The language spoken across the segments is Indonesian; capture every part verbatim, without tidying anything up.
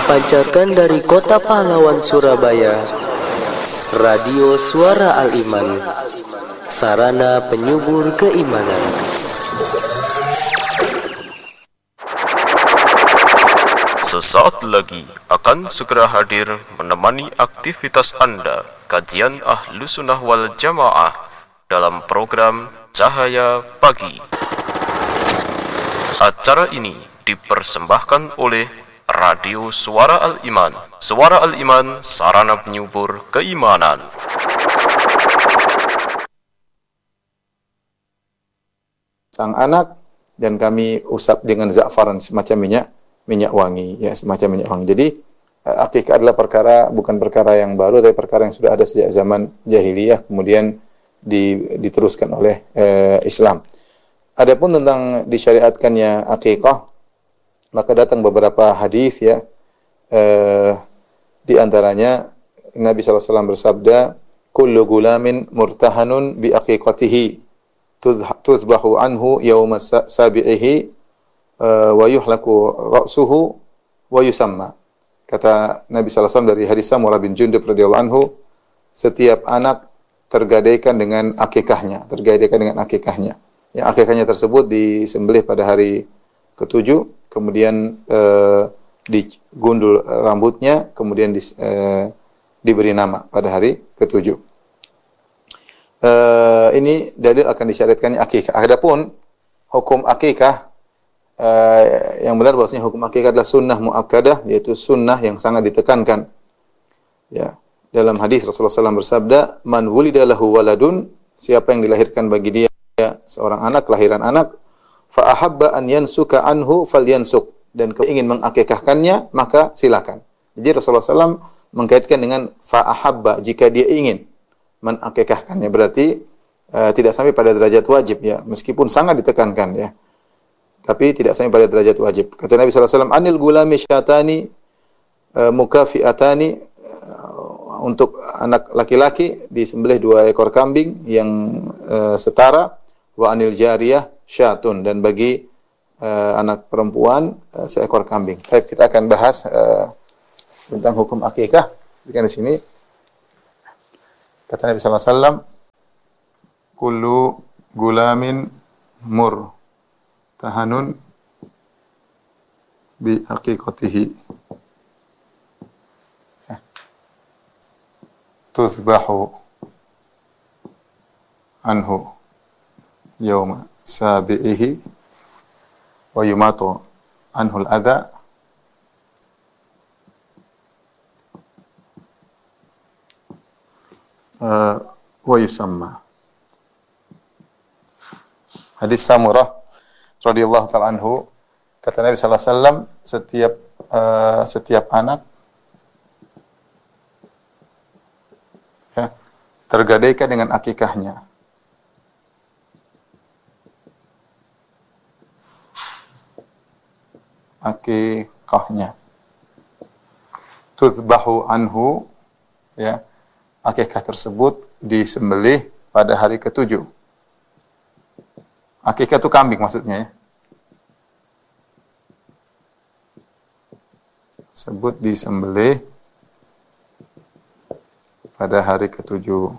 dipancarkan dari kota pahlawan Surabaya, Radio Suara Al-Iman, sarana penyubur keimanan. Sesaat lagi akan segera hadir menemani aktivitas Anda, kajian Ahlus Sunnah wal Jamaah dalam program Cahaya Pagi. Acara ini dipersembahkan oleh Radio Suara Al-Iman. Suara Al-Iman, sarana penyubur keimanan. Sang anak dan kami usap dengan za'faran, semacam minyak minyak wangi, ya, semacam minyak wangi. Jadi akikah adalah perkara, bukan perkara yang baru, tapi perkara yang sudah ada sejak zaman jahiliyah, kemudian di, diteruskan oleh eh, Islam. Adapun tentang disyariatkannya akikah, maka datang beberapa hadis, ya, eh, di antaranya Nabi sallallahu alaihi wasallam bersabda, "Kullu gulamin murtahanun bi aqiqatihi tuzbahu anhu yawma sabi'ihi wa yuhlaku ra'suhu wa yusamma." Kata Nabi sallallahu alaihi wasallam dari hadis Samurah bin Jundub radhiyallahu anhu, setiap anak tergadaikan dengan akikahnya, tergadaikan dengan akikahnya. Yang akikahnya tersebut disembelih pada hari ketujuh, kemudian eh, digundul rambutnya, kemudian di, eh, diberi nama pada hari ketujuh. Eh, ini dalil akan disyariatkannya akikah. Adapun hukum akikah, Uh, yang benar bahwasanya hukum akikah adalah sunnah muakkadah, yaitu sunnah yang sangat ditekankan. Ya, dalam hadis Rasulullah sallallahu alaihi wasallam bersabda, "Man wulida lahu waladun," siapa yang dilahirkan bagi dia seorang anak, kelahiran anak, fa ahabba an yansuka anhu falyansuk, dan kau ingin mengakikahkannya, maka silakan. Jadi Rasulullah sallallahu alaihi wasallam mengkaitkan dengan fa ahabba, jika dia ingin mengakikahkannya, berarti uh, tidak sampai pada derajat wajib, ya, meskipun sangat ditekankan, ya, tapi tidak sampai pada derajat wajib. Kata Nabi sallallahu alaihi wasallam, "Anil gulami syatani uh, mukafiatani," uh, untuk anak laki-laki disembelih dua ekor kambing yang uh, setara, wa anil jariyah syatun, dan bagi uh, anak perempuan uh, seekor kambing. Baik, kita akan bahas uh, tentang hukum akikah. Di sini kata Nabi sallallahu alaihi wasallam, "Kullu gulamin mur tahanun bi aqiqatihi tuzbahu anhu yawma sabi'ihi wa yumatu anhu al-adha uh, wa yusamma." Hadis Samurah radhiyallahu ta'ala anhu, kata Nabi sallallahu alaihi wasallam, setiap uh, setiap anak, ya, tergadaikan dengan akikahnya. Akikahnya. Tuzbahu anhu, ya, akikah tersebut disembelih pada hari ketujuh. Akikah itu kambing maksudnya, ya. Sebut disembelih pada hari ketujuh.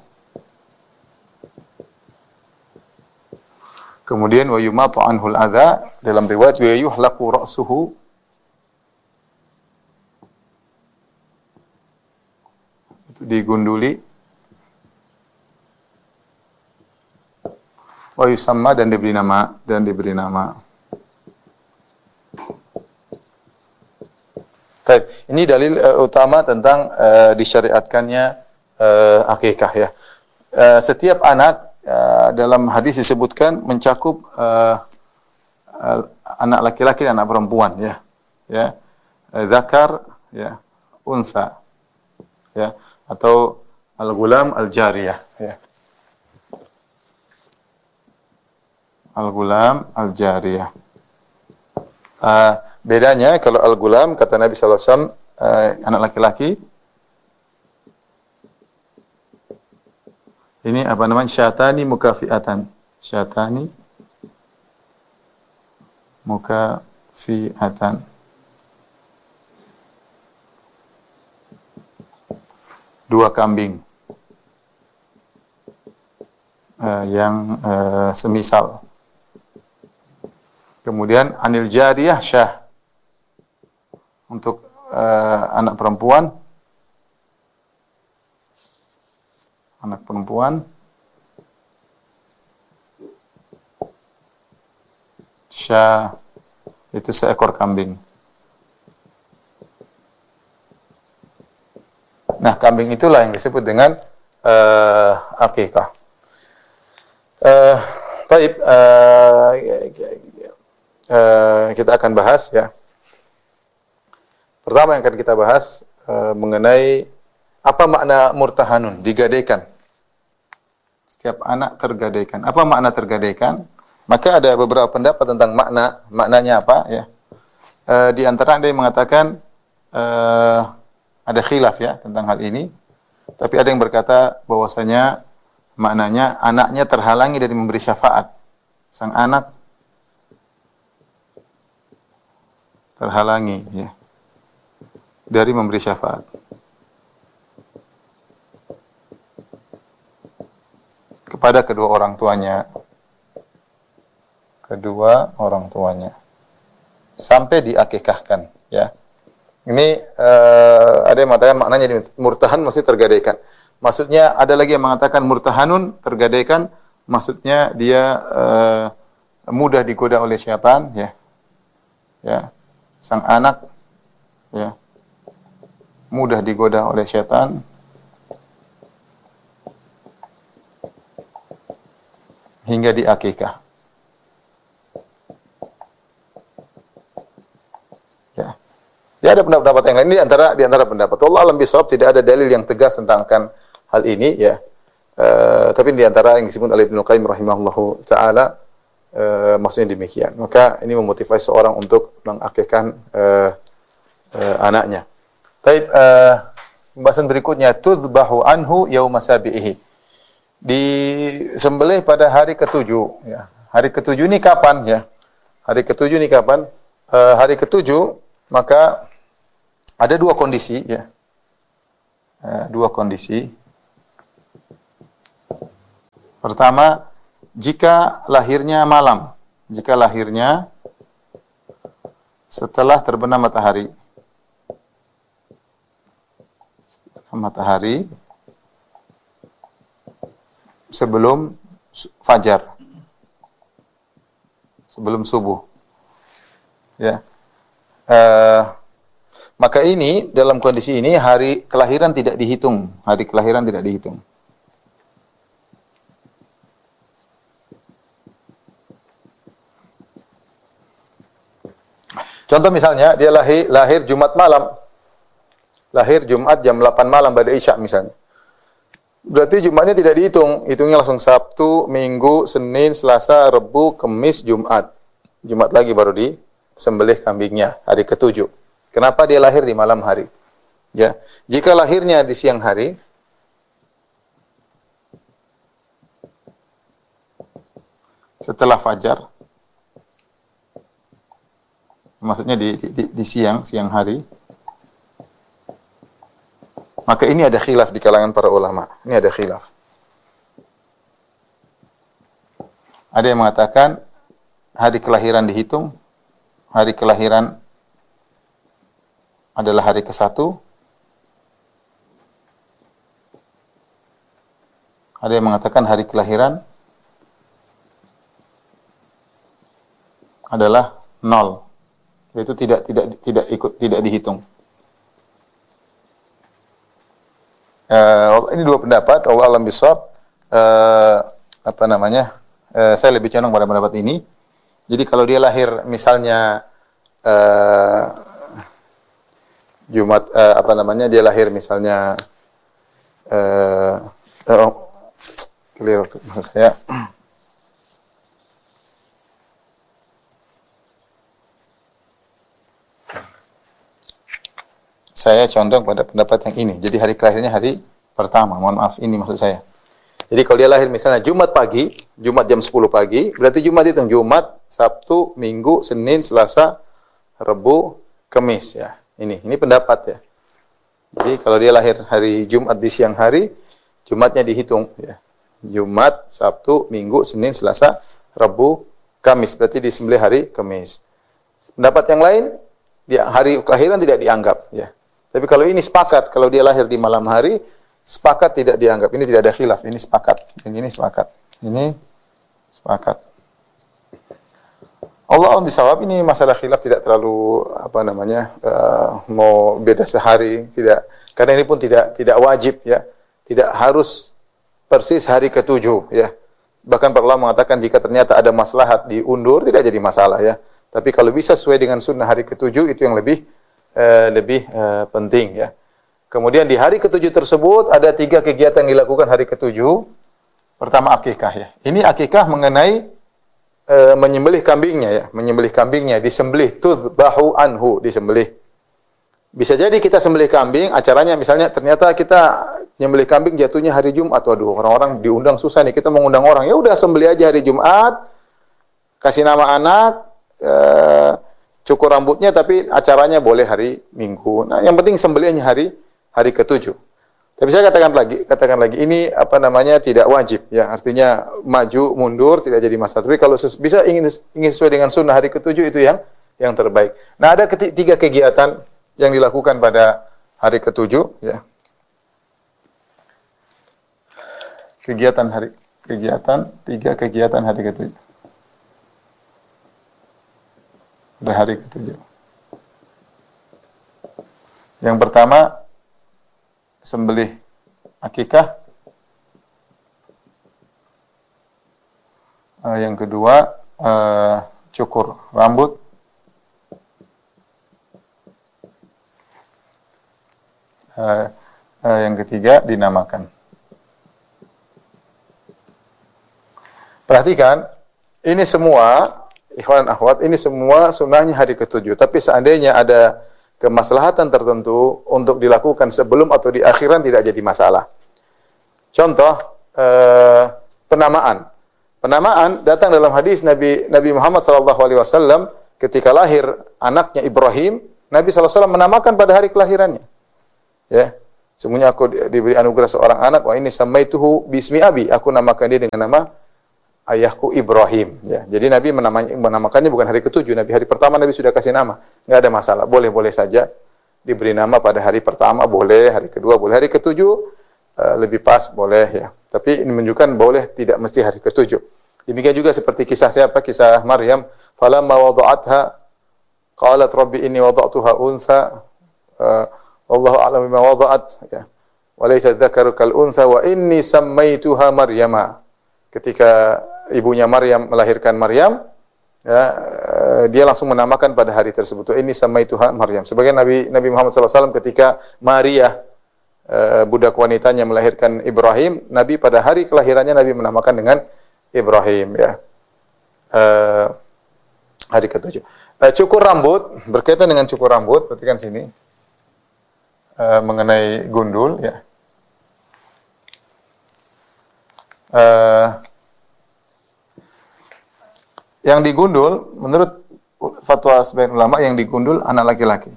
Kemudian wa yumatu anhul adza, dalam riwayat wa yuhlaqu ra'suhu, itu digunduli, wa yusamma, dan diberi nama, dan diberi nama. Baik, ini dalil uh, utama tentang uh, disyariatkannya uh, akikah, ya. Uh, setiap anak uh, dalam hadis disebutkan mencakup uh, uh, anak laki-laki dan anak perempuan, ya. Ya. Uh, zakar, ya, unsa, ya, atau al-gulam al-jariyah, ya. Al-gulam al-jariyah. Uh, bedanya kalau al-gulam, kata Nabi sallallahu alaihi wasallam, uh, anak laki-laki, ini apa namanya? Syatani mukafiatan. Syatani mukafiatan. dua kambing uh, yang uh, semisal. Kemudian anil jariyah syah, untuk uh, anak perempuan, anak perempuan syah itu seekor kambing. Nah, kambing itulah yang disebut dengan uh, akikah. Uh, taib, uh, uh, kita akan bahas ya. Pertama yang akan kita bahas uh, mengenai apa makna murtahanun, digadaikan. Setiap anak tergadaikan. Apa makna tergadaikan? Maka ada beberapa pendapat tentang makna, maknanya apa ya. Uh, di antara ada yang mengatakan uh, ada khilaf ya tentang hal ini. Tapi ada yang berkata bahwasanya maknanya anaknya terhalangi dari memberi syafaat. Sang anak terhalangi ya dari memberi syafaat. Kepada kedua orang tuanya. Kedua orang tuanya. Sampai diakikahkan ya. Ini uh, ada yang mengatakan maknanya murtahan mesti tergadaikan. Maksudnya ada lagi yang mengatakan murtahanun tergadaikan, maksudnya dia uh, mudah digoda oleh syaitan ya. Ya. Sang anak ya mudah digoda oleh syaitan hingga diakikah. Ya, ada pendapat yang lain. Ini di antara di antara pendapat. Allah alam bisawab, tidak ada dalil yang tegas tentang akan hal ini ya. Uh, tapi di antara yang disebut oleh Ibnu Qayyim rahimahullahu taala uh, maksudnya demikian. Maka ini memotivasi seorang untuk mengakikahkan uh, uh, anaknya. Baik, uh, pembahasan berikutnya tudzbahu anhu yauma sabihi. Disembelih pada hari ketujuh ya. Hari ketujuh ini kapan ya? Hari ketujuh ini kapan? Uh, hari ketujuh maka ada dua kondisi ya, uh, dua kondisi. Pertama, jika lahirnya malam, jika lahirnya setelah terbenam matahari, matahari sebelum fajar, sebelum subuh, ya. Uh, Maka ini, dalam kondisi ini, hari kelahiran tidak dihitung. Hari kelahiran tidak dihitung. Contoh misalnya, dia lahir, lahir Jumat malam. Lahir Jumat jam delapan malam pada Isya misalnya. Berarti Jumatnya tidak dihitung. Hitungnya langsung Sabtu, Minggu, Senin, Selasa, Rebu, Kamis, Jumat. Jumat lagi baru disembelih kambingnya, hari ketujuh. Kenapa dia lahir di malam hari? Ya, jika lahirnya di siang hari, setelah fajar, maksudnya di, di, di siang, siang hari, maka ini ada khilaf di kalangan para ulama. Ini ada khilaf. Ada yang mengatakan hari kelahiran dihitung, hari kelahiran adalah hari ke satu. Ada yang mengatakan hari kelahiran adalah nol. Itu tidak tidak tidak ikut tidak dihitung. Uh, ini dua pendapat. Allah alam bisawab. Uh, apa namanya? Uh, saya lebih condong pada pendapat ini. Jadi kalau dia lahir misalnya uh, Jumat, uh, apa namanya, dia lahir misalnya uh, oh, clear maksud saya saya condong pada pendapat yang ini. Jadi hari kelahirannya hari pertama. Mohon maaf, ini maksud saya. Jadi kalau dia lahir misalnya Jumat pagi, Jumat jam sepuluh pagi, berarti Jumat itu Jumat, Sabtu, Minggu, Senin, Selasa, Rebu, Kamis ya. Ini, ini pendapat ya. Jadi kalau dia lahir hari Jumat di siang hari, Jumatnya dihitung ya. Jumat, Sabtu, Minggu, Senin, Selasa, Rabu, Kamis. Berarti disembelih hari Kamis. Pendapat yang lain, dia hari kelahiran tidak dianggap ya. Tapi kalau ini sepakat, kalau dia lahir di malam hari, sepakat tidak dianggap. Ini tidak ada khilaf, ini sepakat. Yang ini sepakat. Ini sepakat. Allah alam bisawab, ini masalah khilaf tidak terlalu apa namanya uh, mau beda sehari, tidak, karena ini pun tidak tidak wajib ya, tidak harus persis hari ketujuh ya. Bahkan para ulama mengatakan jika ternyata ada maslahat diundur tidak jadi masalah ya. Tapi kalau bisa sesuai dengan sunnah hari ketujuh itu yang lebih uh, lebih uh, penting ya. Kemudian di hari ketujuh tersebut ada tiga kegiatan yang dilakukan hari ketujuh. Pertama akikah ya. Ini akikah mengenai E, menyembelih kambingnya ya, menyembelih kambingnya, disembelih tudbahu anhu, disembelih. Bisa jadi kita sembelih kambing, acaranya misalnya ternyata kita nyembelih kambing jatuhnya hari Jumat, waduh orang-orang diundang susah nih, kita mengundang orang, ya udah sembelih aja hari Jumat, kasih nama anak, e, cukur rambutnya, tapi acaranya boleh hari Minggu. Nah, yang penting sembelihnya hari hari ketujuh. Tapi saya katakan lagi, katakan lagi, ini apa namanya tidak wajib, ya artinya maju mundur tidak jadi masalah. Tapi kalau bisa ingin ingin sesuai dengan sunnah hari ketujuh itu yang yang terbaik. Nah ada tiga kegiatan yang dilakukan pada hari ketujuh, ya. Kegiatan hari kegiatan tiga kegiatan hari ketujuh. Pada hari ketujuh. Yang pertama sembelih akikah. Uh, yang kedua uh, cukur rambut. Uh, uh, yang ketiga dinamakan. Perhatikan, ini semua ikhwan dan akhwat, ini semua sunnahnya hari ketujuh. Tapi seandainya ada kemaslahatan tertentu untuk dilakukan sebelum atau di akhiran tidak jadi masalah. Contoh eh, penamaan. Penamaan datang dalam hadis Nabi Nabi Muhammad sallallahu alaihi wasallam ketika lahir anaknya Ibrahim, Nabi sallallahu alaihi wasallam menamakan pada hari kelahirannya. Ya. Sungguhnya aku diberi anugerah seorang anak, wa ini samaituhu bismi abi, aku namakan dia dengan nama ayahku Ibrahim. Ya. Jadi Nabi menamanya, menamakannya bukan hari ketujuh. Nabi hari pertama Nabi sudah kasih nama. Nggak ada masalah. Boleh-boleh saja diberi nama pada hari pertama. Boleh. Hari kedua boleh. Hari ketujuh uh, lebih pas. Boleh ya. Tapi ini menunjukkan boleh tidak mesti hari ketujuh. Demikian juga seperti kisah siapa? Kisah Maryam. Falamma wada'atha qalat rabbi inni wada'tuha untha. Uh, wallahu a'lam bima wada'at. Ya. Wa laysa dzakaru kal untha wa inni sammaituha Maryama. Ketika ibunya Maryam melahirkan Maryam, ya, dia langsung menamakan pada hari tersebut. Ini samaituha Maryam. Sebagian Nabi Nabi Muhammad sallallahu alaihi wasallam ketika Maria budak wanitanya melahirkan Ibrahim, Nabi pada hari kelahirannya Nabi menamakan dengan Ibrahim. Ya, hari ketujuh. Cukur rambut, berkaitan dengan cukur rambut, perhatikan sini mengenai gundul. Ya. Uh, yang digundul menurut fatwa sebagian ulama yang digundul anak laki-laki.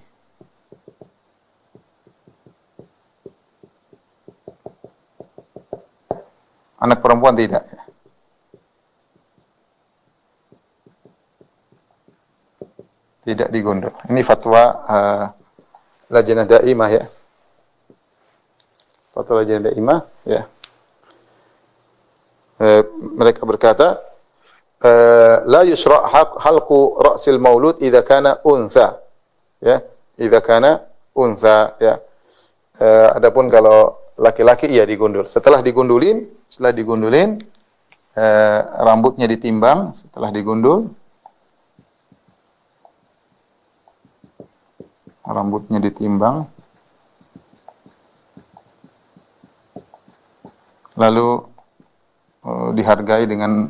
Anak perempuan tidak. Tidak digundul. Ini fatwa uh, Lajnah Daimah ya. Fatwa Lajnah Daimah ya. Uh, mereka berkata uh, la yusra' halqu ra'sil maulud idza kana untha ya idza kana untha ya uh, adapun kalau laki-laki iya digundul setelah digundulin setelah digundulin uh, rambutnya ditimbang setelah digundul rambutnya ditimbang lalu dihargai dengan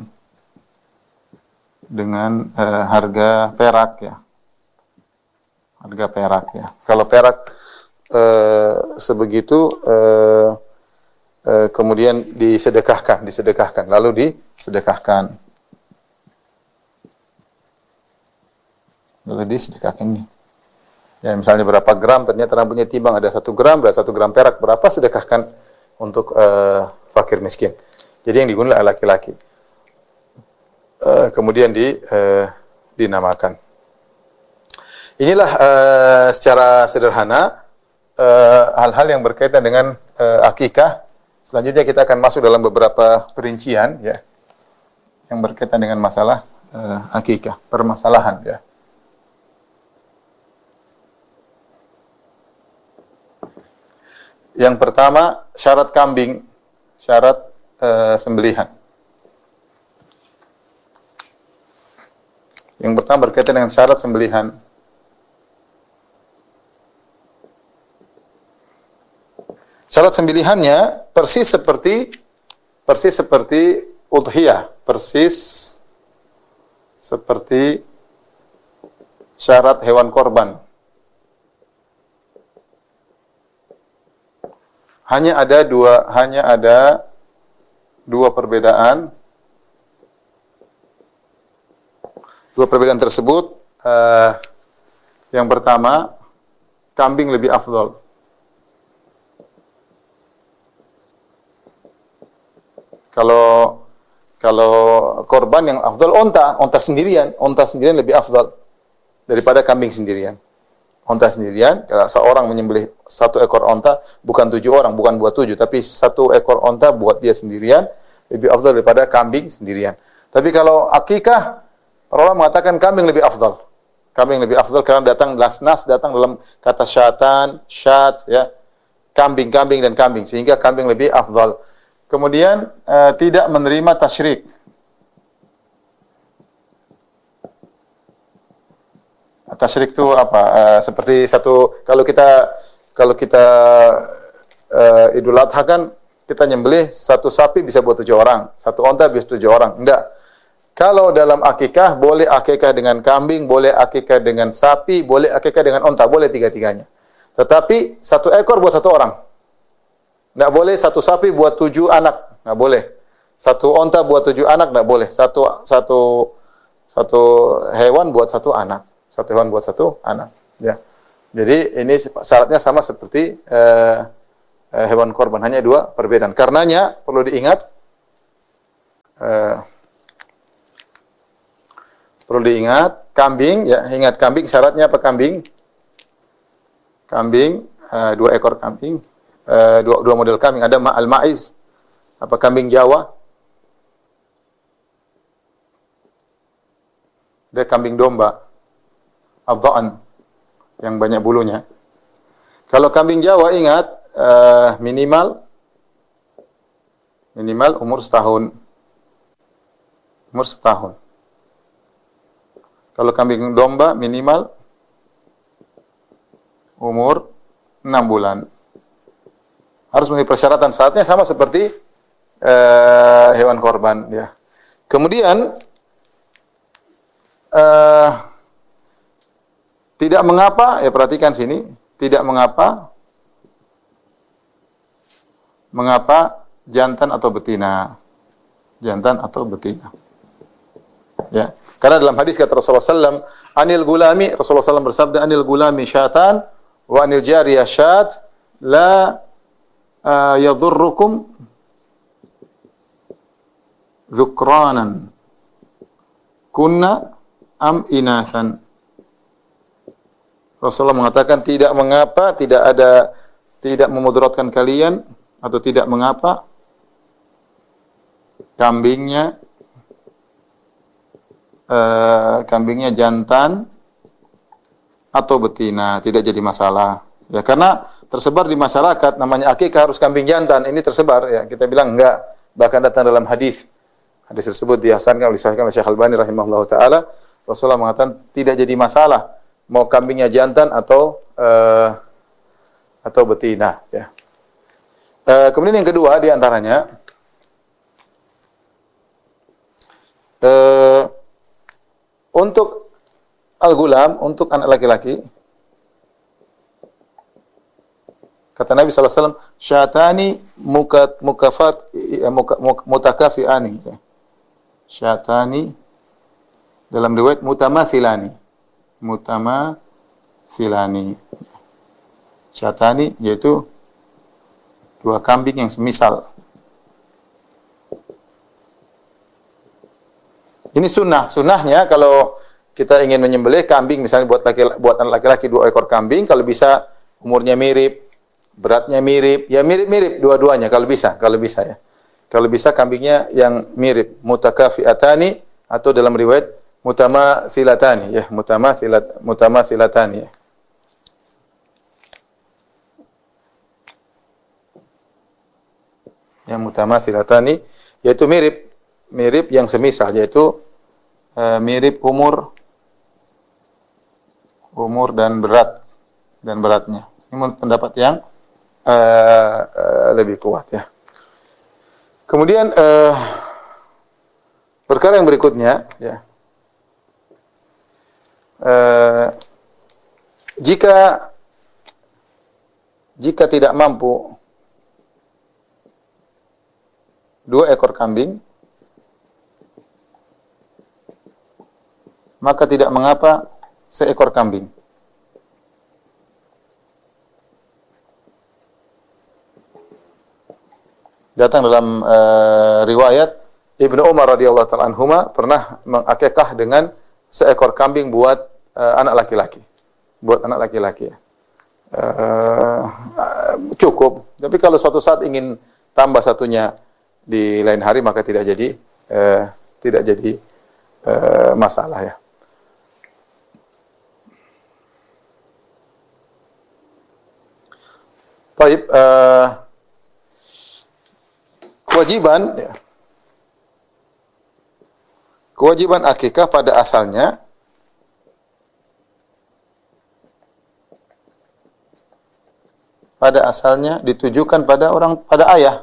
dengan uh, harga perak ya, harga perak ya. Kalau perak uh, sebegitu uh, uh, kemudian disedekahkan, disedekahkan, lalu disedekahkan, lalu disedekahkan ini. Ya, misalnya berapa gram, ternyata rambutnya timbang ada satu gram, ada satu gram perak, berapa sedekahkan untuk uh, fakir miskin. Jadi yang digunakan adalah laki-laki. Uh, kemudian di uh, dinamakan. Inilah uh, secara sederhana hal-hal uh, yang berkaitan dengan uh, akikah. Selanjutnya kita akan masuk dalam beberapa perincian ya yang berkaitan dengan masalah uh, akikah, permasalahan ya. Yang pertama, syarat kambing, syarat uh, sembelihan. Yang pertama berkaitan dengan syarat sembelihan. Syarat sembelihannya persis seperti persis seperti udhiyah, persis seperti syarat hewan korban. Hanya ada dua, hanya ada dua perbedaan. Dua perbedaan tersebut, uh, yang pertama, kambing lebih afdal. Kalau kalau korban yang afdal onta, onta sendirian, onta sendirian lebih afdal daripada kambing sendirian. Onta sendirian, kalau seorang menyembelih satu ekor onta, bukan tujuh orang, bukan buat tujuh, tapi satu ekor onta buat dia sendirian, lebih afdal daripada kambing sendirian. Tapi kalau akikah, para ulama mengatakan kambing lebih afdal. Kambing lebih afdal karena datang nas-nas datang dalam kata syatan, syat, ya, kambing, kambing dan kambing, sehingga kambing lebih afdal. Kemudian uh, tidak menerima tasyrik. Tasyrik itu apa? Uh, seperti satu kalau kita kalau kita uh, Idul Adha kan kita nyembelih satu sapi bisa buat tujuh orang, satu onta bisa tujuh orang. Enggak. Kalau dalam akikah boleh akikah dengan kambing, boleh akikah dengan sapi, boleh akikah dengan onta, boleh tiga-tiganya. Tetapi satu ekor buat satu orang. Enggak boleh satu sapi buat tujuh anak, enggak boleh. Satu onta buat tujuh anak, enggak boleh. Satu satu satu hewan buat satu anak. Satu hewan buat satu anak. Ya. Jadi ini syaratnya sama seperti uh, uh, hewan korban, hanya dua perbedaan. Karenanya perlu diingat, uh, perlu diingat kambing, ya ingat kambing syaratnya apa kambing? Kambing uh, dua ekor kambing, uh, dua dua model kambing. Ada al-ma'iz, apa kambing Jawa? Ada kambing domba. Adha'an yang banyak bulunya. Kalau kambing Jawa ingat uh, minimal minimal umur setahun. Umur setahun. Kalau kambing domba minimal umur enam bulan. Harus memenuhi persyaratan, saatnya sama seperti uh, hewan korban ya. Kemudian uh, tidak mengapa, ya perhatikan sini, tidak mengapa, mengapa jantan atau betina, jantan atau betina, ya. Karena dalam hadis kata Rasulullah sallallahu alaihi wasallam, anil gulami, Rasulullah sallallahu alaihi wasallam bersabda, anil gulami syatan, wa anil jariyah syat, la uh, yadurrukum dhukranan, kunna am inathan. Rasulullah mengatakan tidak mengapa, tidak ada, tidak memudaratkan kalian atau tidak mengapa kambingnya uh, kambingnya jantan atau betina, tidak jadi masalah. Ya karena tersebar di masyarakat namanya akikah harus kambing jantan, ini tersebar ya. Kita bilang enggak, bahkan datang dalam hadis. Hadis tersebut dihasankan oleh Syekh Al-Albani rahimahullahu taala. Rasulullah mengatakan tidak jadi masalah mau kambingnya jantan atau uh, atau betina ya. Uh, kemudian yang kedua di antaranya uh, untuk al-gulam, untuk anak laki-laki, kata Nabi sallallahu alaihi wasallam, syatani mukat mukafat mutakafiani ya. Syatani dalam riwayat mutamathilani. Mutama silani. Syatani yaitu dua kambing yang semisal. Ini sunnah. Sunnahnya kalau kita ingin menyembelih kambing, misalnya buat laki, buat anak laki-laki dua ekor kambing, kalau bisa umurnya mirip, beratnya mirip, ya mirip-mirip dua-duanya kalau bisa, kalau bisa ya. Kalau bisa kambingnya yang mirip, mutakafiatani atau dalam riwayat mutamatsilatani ya, mutamatsilat mutamatsilatani ya. Yang mutamatsilatani yaitu mirip, mirip yang semisal, yaitu uh, mirip umur umur dan berat dan beratnya. Ini pendapat yang uh, uh, lebih kuat ya. Kemudian uh, perkara yang berikutnya ya. Uh, jika jika tidak mampu dua ekor kambing, maka tidak mengapa seekor kambing. Datang dalam uh, riwayat Ibnu Umar radhiyallahu ta'ala anhuma pernah mengakikah dengan seekor kambing buat uh, anak laki-laki. Buat anak laki-laki ya. Uh, uh, cukup. Tapi kalau suatu saat ingin tambah satunya di lain hari maka tidak jadi uh, tidak jadi uh, masalah ya. Baik, uh, kewajiban ya. Kewajiban akikah pada asalnya pada asalnya ditujukan pada orang pada ayah.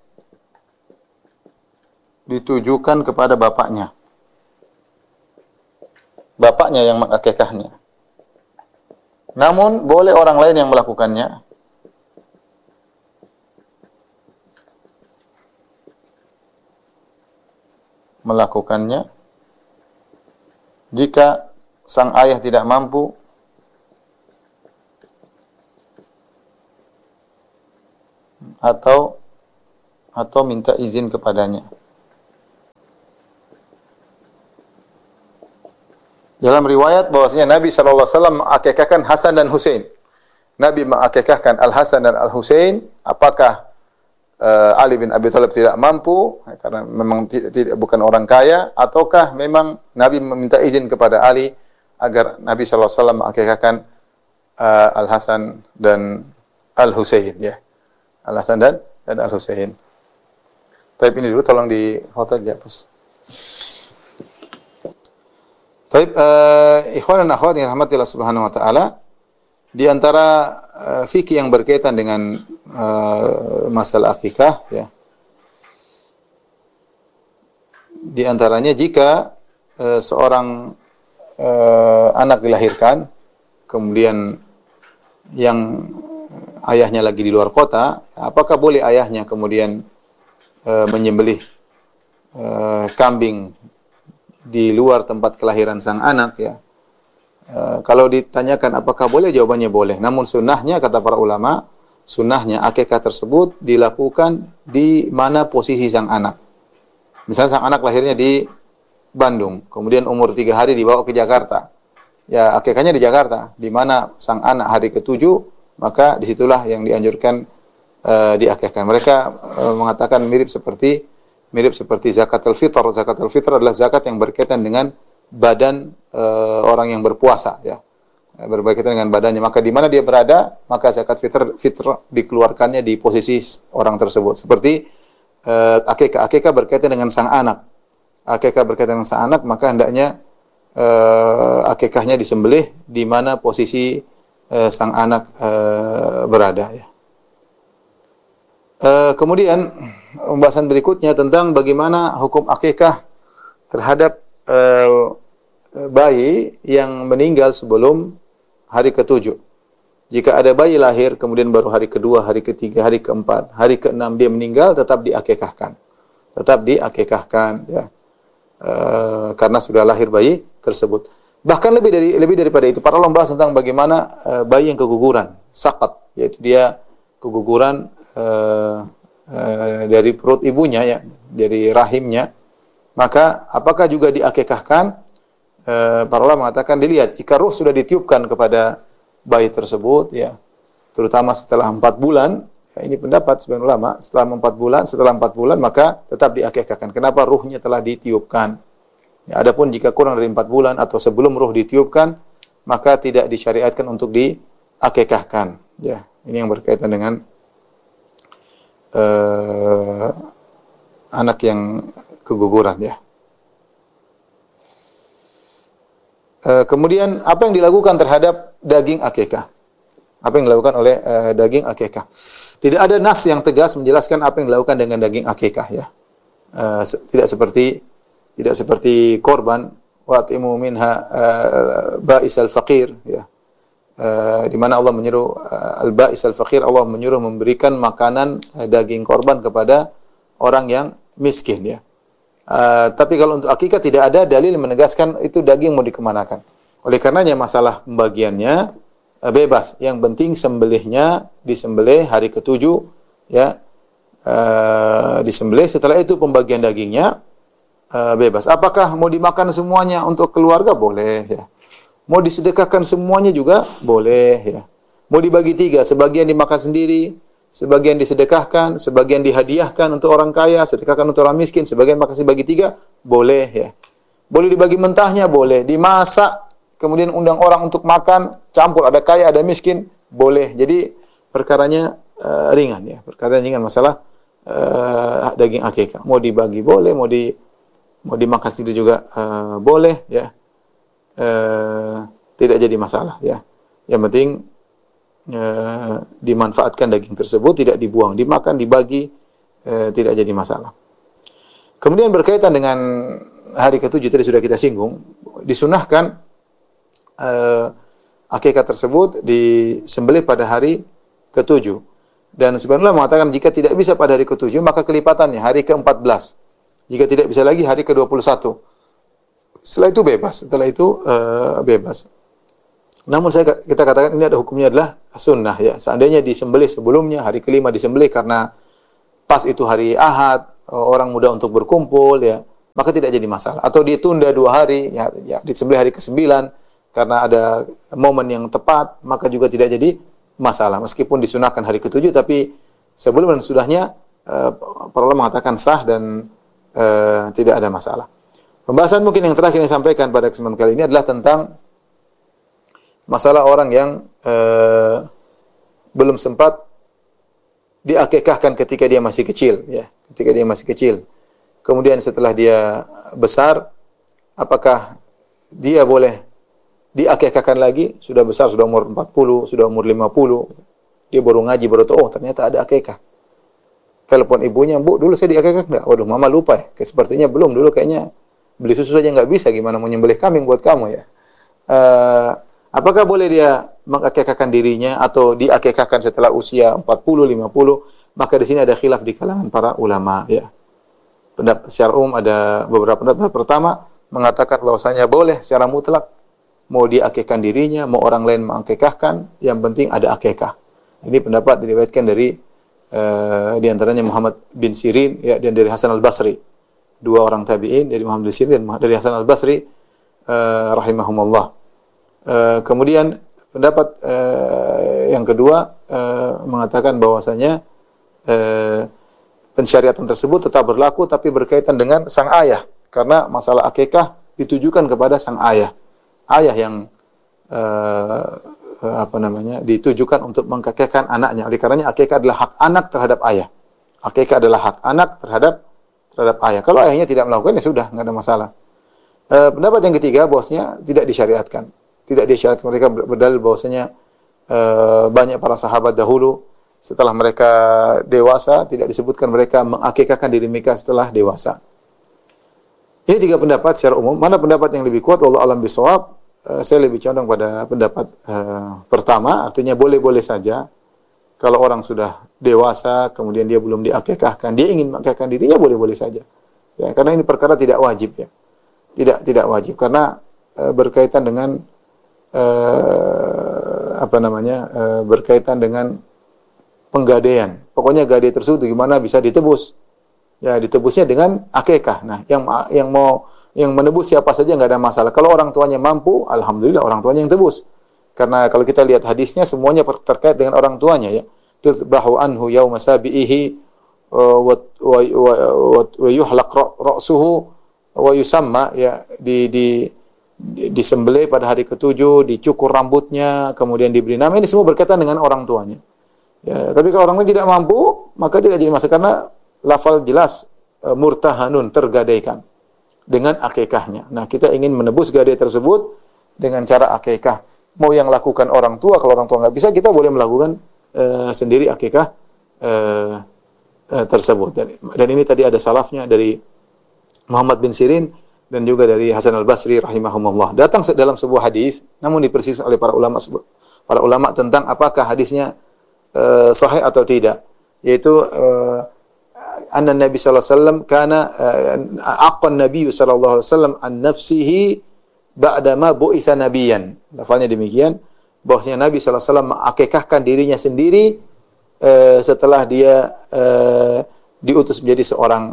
Ditujukan kepada bapaknya. Bapaknya yang mengakikahnya. Namun boleh orang lain yang melakukannya. Melakukannya jika sang ayah tidak mampu atau atau minta izin kepadanya. Dalam riwayat bahwasanya Nabi sallallahu alaihi wasallam mengakikahkan Hasan dan Husain. Nabi mengakikahkan Al-Hasan dan Al-Husain, apakah uh, Ali bin Abi Thalib tidak mampu karena memang tidak, tidak bukan orang kaya, ataukah memang Nabi meminta izin kepada Ali agar Nabi sallallahu alaihi wasallam mengakikahkan uh, Al-Hasan dan Al-Husain ya. Al-Hasan dan, dan Al-Husain. Tapi ini dulu tolong di foto dihapus. Baik, uh, ikhwan dan akhwat yang rahmatillah subhanahu wa ta'ala, di antara uh, fikih yang berkaitan dengan uh, masalah akikah, ya, di antaranya jika uh, seorang uh, anak dilahirkan, kemudian yang ayahnya lagi di luar kota, apakah boleh ayahnya kemudian uh, menyembelih uh, kambing di luar tempat kelahiran sang anak ya. E, kalau ditanyakan apakah boleh, jawabannya boleh. Namun sunnahnya kata para ulama, sunnahnya akikah tersebut dilakukan di mana posisi sang anak. Misalnya sang anak lahirnya di Bandung, kemudian umur tiga hari dibawa ke Jakarta. Ya akikahnya di Jakarta, di mana sang anak hari ketujuh, maka disitulah yang dianjurkan e, diakikahkan. Mereka e, mengatakan mirip seperti mirip seperti zakatul fitr. Zakatul fitr adalah zakat yang berkaitan dengan badan e, orang yang berpuasa ya. Berkaitan dengan badannya. Maka di mana dia berada, maka zakat fitr fitr dikeluarkannya di posisi orang tersebut. Seperti e, akikah. Akikah berkaitan dengan sang anak. Akikah berkaitan dengan sang anak, maka hendaknya e, akikahnya disembelih di mana posisi e, sang anak e, berada ya. E, kemudian pembahasan berikutnya tentang bagaimana hukum akikah terhadap e, bayi yang meninggal sebelum hari ketujuh. Jika ada bayi lahir kemudian baru hari kedua, hari ketiga, hari keempat, hari keenam dia meninggal, tetap diakikahkan. Tetap diakikahkan ya. E, karena sudah lahir bayi tersebut. Bahkan lebih dari lebih daripada itu, para ulama bahas tentang bagaimana uh, bayi yang keguguran, sakat, yaitu dia keguguran uh, uh, dari perut ibunya ya, dari rahimnya, maka apakah juga diakikahkan? Uh, para ulama mengatakan dilihat jika ruh sudah ditiupkan kepada bayi tersebut ya, terutama setelah empat bulan, ya, ini pendapat sebagian ulama, setelah empat bulan, setelah empat bulan maka tetap diakikahkan. Kenapa? Ruhnya telah ditiupkan. Ya, adapun jika kurang dari empat bulan atau sebelum ruh ditiupkan, maka tidak disyariatkan untuk diakikahkan. Ya, ini yang berkaitan dengan uh, anak yang keguguran ya. Uh, kemudian apa yang dilakukan terhadap daging akikah? Apa yang dilakukan oleh uh, daging akikah? Tidak ada nas yang tegas menjelaskan apa yang dilakukan dengan daging akikah ya. Uh, se tidak seperti tidak seperti korban wa'timu minha uh, ba'isal faqir ya. Uh, di mana Allah menyuruh uh, al-ba'isal faqir, Allah menyuruh memberikan makanan uh, daging korban kepada orang yang miskin ya. Uh, tapi kalau untuk akikah tidak ada dalil menegaskan itu daging mau dikemanakan. Oleh karenanya masalah pembagiannya uh, bebas. Yang penting sembelihnya disembelih hari ketujuh ya, uh, disembelih. Setelah itu pembagian dagingnya uh, bebas. Apakah mau dimakan semuanya untuk keluarga? Boleh ya. Mau disedekahkan semuanya juga boleh ya. Mau dibagi tiga, sebagian dimakan sendiri, sebagian disedekahkan, sebagian dihadiahkan untuk orang kaya, sedekahkan untuk orang miskin, sebagian makasih bagi tiga, boleh ya. Boleh dibagi mentahnya, boleh. Dimasak, kemudian undang orang untuk makan, campur, ada kaya, ada miskin, boleh. Jadi perkaranya uh, ringan ya, perkara ringan masalah uh, daging akikah. Mau dibagi boleh, mau di mau dimakan sendiri juga uh, boleh ya. Uh, tidak jadi masalah ya. Yang penting Uh, dimanfaatkan daging tersebut, tidak dibuang, dimakan, dibagi, uh, tidak jadi masalah. Kemudian berkaitan dengan hari ketujuh tadi sudah kita singgung, disunahkan uh, akikah tersebut disembelih pada hari ketujuh. Dan sebenarnya mengatakan jika tidak bisa pada hari ketujuh maka kelipatannya hari keempat belas. Jika tidak bisa lagi hari kedua puluh satu. Setelah itu bebas, setelah itu uh, bebas. Namun saya kita katakan ini ada hukumnya adalah sunnah ya. Seandainya disembelih sebelumnya, hari kelima disembelih karena pas itu hari Ahad, orang muda untuk berkumpul ya, maka tidak jadi masalah. Atau ditunda dua hari, ya, ya disembelih hari kesembilan karena ada momen yang tepat, maka juga tidak jadi masalah. Meskipun disunahkan hari ketujuh, tapi sebelum dan sudahnya uh, para ulama mengatakan sah dan uh, tidak ada masalah. Pembahasan mungkin yang terakhir yang sampaikan pada kesempatan kali ini adalah tentang masalah orang yang uh, belum sempat diakikahkan ketika dia masih kecil, ya, ketika dia masih kecil. Kemudian setelah dia besar, apakah dia boleh diakikahkan lagi? Sudah besar, sudah umur empat puluh, sudah umur lima puluh. Dia baru ngaji, baru tahu, oh ternyata ada akikah. Telepon ibunya, Bu, dulu saya diakikah enggak? Waduh, mama lupa ya. Kayak sepertinya belum, dulu kayaknya beli susu saja enggak bisa, gimana mau nyembelih kambing buat kamu ya. Uh, Apakah boleh dia mengakikahkan dirinya atau diakikahkan setelah usia empat puluh, lima puluh? Maka di sini ada khilaf di kalangan para ulama ya. Pendapat secara umum ada beberapa pendapat. Pertama mengatakan bahwasanya boleh secara mutlak, mau diakikahkan dirinya, mau orang lain mengakikahkan, yang penting ada akikah. Ini pendapat diriwayatkan dari uh, di antaranya Muhammad bin Sirin ya, dan dari Hasan al-Basri. Dua orang tabi'in, dari Muhammad bin Sirin dan dari Hasan al-Basri uh, rahimahumullah. Uh, kemudian pendapat uh, yang kedua uh, mengatakan bahwasanya uh, pensyariatan tersebut tetap berlaku tapi berkaitan dengan sang ayah, karena masalah akikah ditujukan kepada sang ayah, ayah yang uh, uh, apa namanya ditujukan untuk mengakikahkan anaknya. Oleh karenanya akikah adalah hak anak terhadap ayah. Akikah adalah hak anak terhadap terhadap ayah. Kalau ayahnya tidak melakukan ya sudah, nggak ada masalah. Uh, pendapat yang ketiga bahwasanya tidak disyariatkan. Tidak disyariatkan, mereka berdalil bahwasanya uh, banyak para sahabat dahulu setelah mereka dewasa tidak disebutkan mereka mengakikahkan diri mereka setelah dewasa. Ini tiga pendapat secara umum. Mana pendapat yang lebih kuat? Wallahu a'lam bishawab. Uh, saya lebih condong pada pendapat uh, pertama, artinya boleh-boleh saja kalau orang sudah dewasa kemudian dia belum diakikahkan, dia ingin mengakikahkan dirinya, boleh-boleh saja. Ya, karena ini perkara tidak wajib ya. Tidak tidak wajib karena uh, berkaitan dengan uh, apa namanya? Uh, berkaitan dengan penggadaian. Pokoknya gadai tersebut gimana bisa ditebus. Ya, ditebusnya dengan akikah. Nah, yang yang mau yang menebus siapa saja nggak ada masalah. Kalau orang tuanya mampu, alhamdulillah orang tuanya yang tebus. Karena kalau kita lihat hadisnya semuanya terkait dengan orang tuanya ya. Tudbahu anhu yauma sabihi wa wa yuhlaq ra'suhu wa yusamma, ya, di di disembelih pada hari ketujuh, dicukur rambutnya, kemudian diberi nama. Ini semua berkaitan dengan orang tuanya. Ya, tapi kalau orang tua tidak mampu, maka tidak jadi masalah karena lafal jelas e, murtahanun, tergadaikan dengan akikahnya. Nah, kita ingin menebus gadai tersebut dengan cara akikah. Mau yang lakukan orang tua, kalau orang tua nggak bisa, kita boleh melakukan e, sendiri akikah e, e, tersebut. Dan, dan ini tadi ada salafnya dari Muhammad bin Sirin dan juga dari Hasan al-Basri rahimahumullah. Datang dalam sebuah hadis, namun dipersiskan oleh para ulama para ulama tentang apakah hadisnya Uh, sahih atau tidak, yaitu uh, anna Nabi sallallahu alaihi wasallam kana uh, aqan Nabi sallallahu alaihi wasallam an nafsihi ba'da ma bu'itsa nabiyan. Lafalnya demikian, bahwasanya Nabi sallallahu alaihi wasallam mengakikahkan dirinya sendiri uh, setelah dia uh, diutus menjadi seorang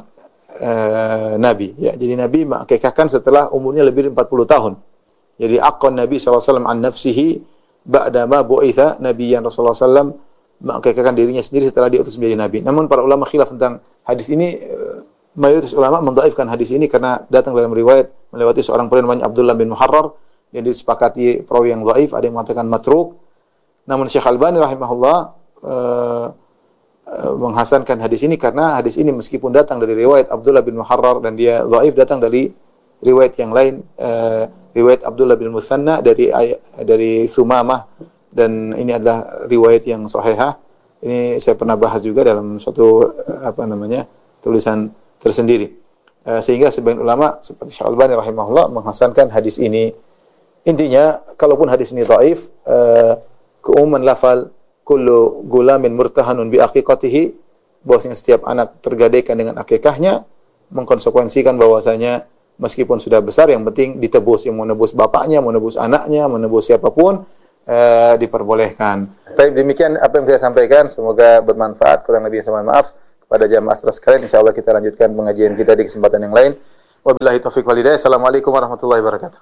uh, nabi, ya. Jadi Nabi mengakikahkan setelah umurnya lebih dari empat puluh tahun. Jadi aqan Nabi sallallahu alaihi wasallam an nafsihi ba'da ma bu'itsa nabiyan. Rasulullah sallallahu alaihi wasallam mengakikahkan dirinya sendiri setelah diutus menjadi nabi. Namun para ulama khilaf tentang hadis ini. Mayoritas ulama mendhaifkan hadis ini karena datang dalam riwayat melewati seorang perawi namanya Abdullah bin Muharrar yang disepakati perawi yang dhaif, ada yang mengatakan matruk. Namun Syekh Albani rahimahullah uh, uh, menghasankan hadis ini karena hadis ini meskipun datang dari riwayat Abdullah bin Muharrar dan dia dhaif, datang dari riwayat yang lain, uh, riwayat Abdullah bin Musanna dari dari Sumamah, dan ini adalah riwayat yang sahihah. Ini saya pernah bahas juga dalam suatu uh, apa namanya tulisan tersendiri. Uh, sehingga sebagian ulama seperti Syekh Albani rahimahullah menghasankan hadis ini. Intinya, kalaupun hadis ini dhaif, uh, keumuman lafal kullu gulamin murtahanun bi aqiqatihi, bahwasanya setiap anak tergadaikan dengan akikahnya, mengkonsekuensikan bahwasanya meskipun sudah besar, yang penting ditebus. Yang mau nebus bapaknya, mau nebus anaknya, mau nebus siapapun, uh, diperbolehkan. Baik, demikian apa yang saya sampaikan. Semoga bermanfaat. Kurang lebih saya mohon maaf. Pada jamaah astra sekalian, insyaallah kita lanjutkan pengajian kita di kesempatan yang lain. Wabillahi taufiq wal hidayah. Assalamualaikum warahmatullahi wabarakatuh.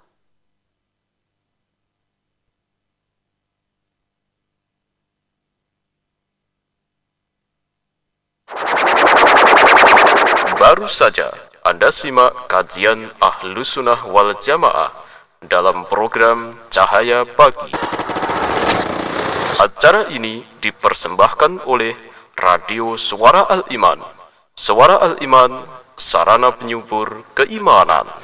Baru saja Anda simak kajian Ahlus Sunnah wal Jamaah dalam program Cahaya Pagi. Acara ini dipersembahkan oleh Radio Suara Al-Iman. Suara Al-Iman, sarana penyubur keimanan.